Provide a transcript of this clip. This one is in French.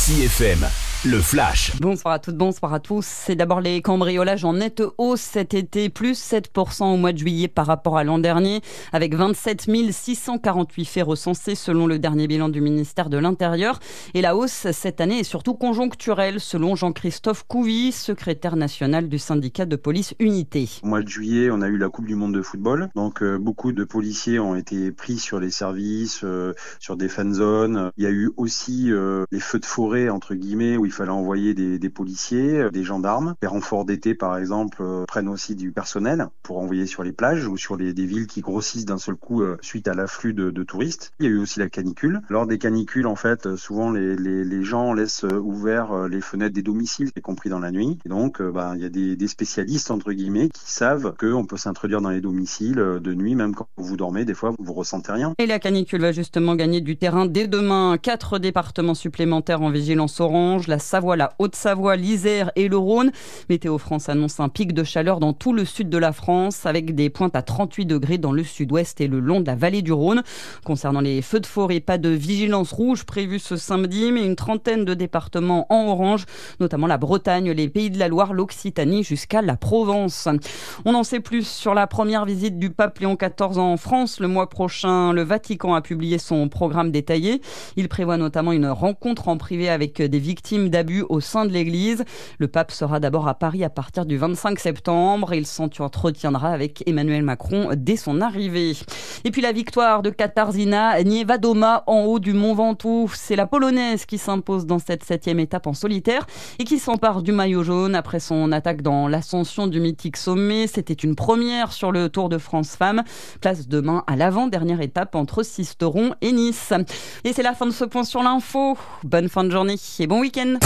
6FM, le flash. Bonsoir à toutes, bonsoir à tous. C'est d'abord les cambriolages en nette hausse cet été, plus 7% au mois de juillet par rapport à l'an dernier, avec 27 648 faits recensés selon le dernier bilan du ministère de l'Intérieur. Et la hausse cette année est surtout conjoncturelle, selon Jean-Christophe Couvi, secrétaire national du syndicat de police Unité. Au mois de juillet, on a eu la Coupe du Monde de football. Donc beaucoup de policiers ont été pris sur les services, sur des fan zones. Il y a eu aussi les feux de forêt, entre guillemets, où il fallait envoyer des policiers, des gendarmes. Les renforts d'été, par exemple, prennent aussi du personnel pour envoyer sur les plages ou sur des villes qui grossissent d'un seul coup suite à l'afflux de touristes. Il y a eu aussi la canicule. Lors des canicules, en fait, souvent les gens laissent ouverts les fenêtres des domiciles, y compris dans la nuit. Et donc, il y a des spécialistes, entre guillemets, qui savent qu'on peut s'introduire dans les domiciles de nuit, même quand vous dormez. Des fois, vous ressentez rien. Et la canicule va justement gagner du terrain dès demain. 4 départements supplémentaires en vigilance orange, la Savoie, la Haute-Savoie, l'Isère et le Rhône. Météo France annonce un pic de chaleur dans tout le sud de la France, avec des pointes à 38 degrés dans le sud-ouest et le long de la vallée du Rhône. Concernant les feux de forêt, pas de vigilance rouge prévue ce samedi, mais une trentaine de départements en orange, notamment la Bretagne, les Pays de la Loire, l'Occitanie jusqu'à la Provence. On en sait plus sur la première visite du pape Léon XIV en France. Le mois prochain, le Vatican a publié son programme détaillé. Il prévoit notamment une rencontre en privé avec des victimes d'abus au sein de l'Église. Le pape sera d'abord à Paris à partir du 25 septembre. Il s'entretiendra avec Emmanuel Macron dès son arrivée. Et puis la victoire de Katarzyna Niewiadoma en haut du Mont Ventoux. C'est la Polonaise qui s'impose dans cette 7e étape en solitaire et qui s'empare du maillot jaune après son attaque dans l'ascension du mythique sommet. C'était une première sur le Tour de France Femmes. Place demain à l'avant-dernière étape entre Sisteron et Nice. Et c'est la fin de ce point sur l'info. Bonne fin de journée et bon week-end.